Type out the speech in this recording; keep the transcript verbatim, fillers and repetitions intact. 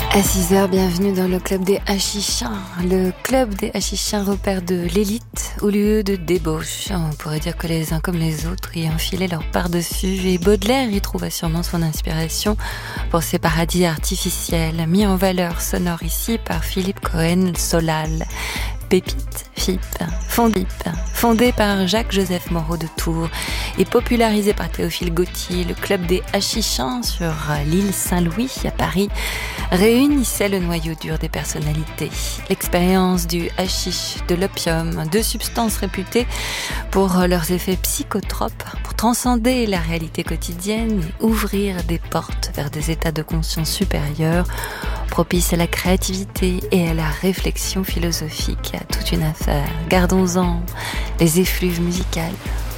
À six heures, bienvenue dans le club des hachichins. Le club des hachichins, repère de l'élite au lieu de débauche. On pourrait dire que les uns comme les autres y enfilaient leur par-dessus. Et Baudelaire y trouva sûrement son inspiration pour ces paradis artificiels, mis en valeur sonore ici par Philippe Cohen-Solal. Pépite, F I P, Fondip, fondé par Jacques-Joseph Moreau de Tours et popularisé par Théophile Gautier, le club des hachichins sur l'île Saint-Louis à Paris réunissait le noyau dur des personnalités. L'expérience du hashish, de l'opium, deux substances réputées pour leurs effets psychotropes, pour transcender la réalité quotidienne et ouvrir des portes vers des états de conscience supérieurs, propices à la créativité et à la réflexion philosophique. À toute une affaire. Gardons-en les effluves musicales.